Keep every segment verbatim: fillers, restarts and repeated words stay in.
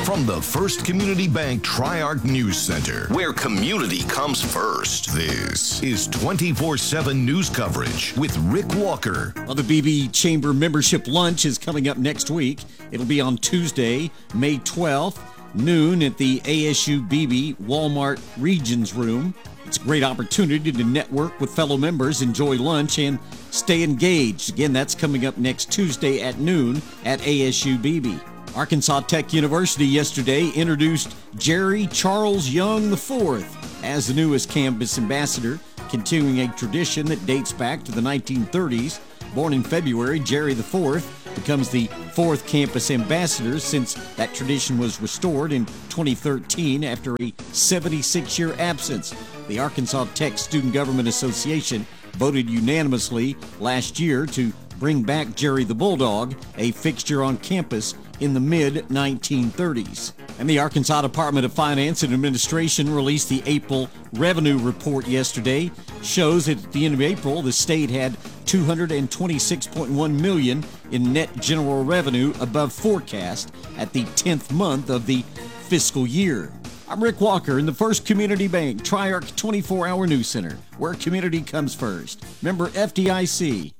From the First Community Bank Tri-Arc News Center, where community comes first, this is twenty-four seven news coverage with Rick Walker. Well, the B B Chamber Membership Lunch is coming up next week. It'll be on Tuesday, May twelfth, noon at the A S U B B Walmart Regions Room. It's a great opportunity to network with fellow members, enjoy lunch, and stay engaged. Again, that's coming up next Tuesday at noon at A S U B B. Arkansas Tech University yesterday introduced Jerry Charles Young the fourth as the newest campus ambassador, continuing a tradition that dates back to the nineteen thirties. Born in February, Jerry the fourth becomes the fourth campus ambassador since that tradition was restored in twenty thirteen after a seventy-six year absence. The Arkansas Tech Student Government Association voted unanimously last year to bring back Jerry the Bulldog, a fixture on campus in the mid nineteen thirties. And the Arkansas Department of Finance and Administration released the April revenue report yesterday. Shows that at the end of April, the state had two hundred twenty-six point one million dollars in net general revenue above forecast at the tenth month of the fiscal year. I'm Rick Walker in the First Community Bank Tri-Arc twenty-four hour News Center, where community comes first. Member F D I C.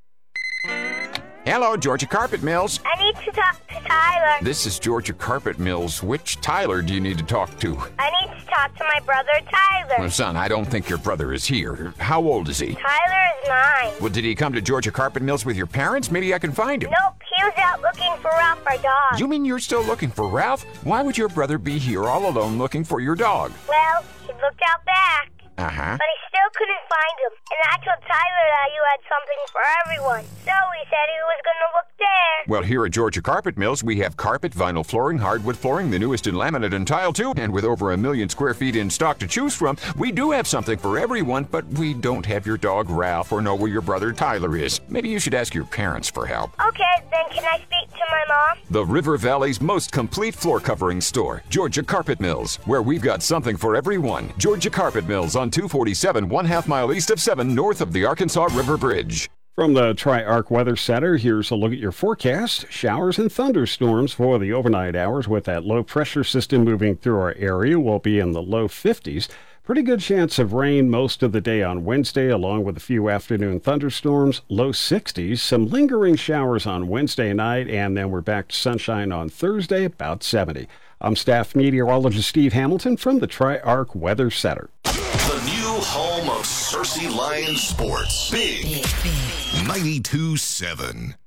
Hello, Georgia Carpet Mills. I need to talk to Tyler. This is Georgia Carpet Mills. Which Tyler do you need to talk to? I need to talk to my brother Tyler. Well, son, I don't think your brother is here. How old is he? Tyler is nine. Well, did he come to Georgia Carpet Mills with your parents? Maybe I can find him. Nope, he was out looking for Ralph, our dog. You mean you're still looking for Ralph? Why would your brother be here all alone looking for your dog? Well, he looked out back. Uh-huh. But he still couldn't find him. And I told Tyler that you had something for everyone. So he said he was going to look there. Well, here at Georgia Carpet Mills, we have carpet, vinyl flooring, hardwood flooring, the newest in laminate and tile, too. And with over a million square feet in stock to choose from, we do have something for everyone, but we don't have your dog, Ralph, or know where your brother, Tyler, is. Maybe you should ask your parents for help. Okay, then can I speak to my mom? The River Valley's most complete floor covering store, Georgia Carpet Mills, where we've got something for everyone. Georgia Carpet Mills on two forty-seven, one half mile east of seven, north of the Arkansas River Bridge. From the Tri-Arc Weather Center, here's a look at your forecast. Showers and thunderstorms for the overnight hours with that low pressure system moving through our area will be in the low fifties. Pretty good chance of rain most of the day on Wednesday, along with a few afternoon thunderstorms, low sixties. Some lingering showers on Wednesday night, and then we're back to sunshine on Thursday, about seventy. I'm staff meteorologist Steve Hamilton from the Tri-Arc Weather Center. The new home of Searcy Lions Sports. Big, Big, Big. ninety-two seven.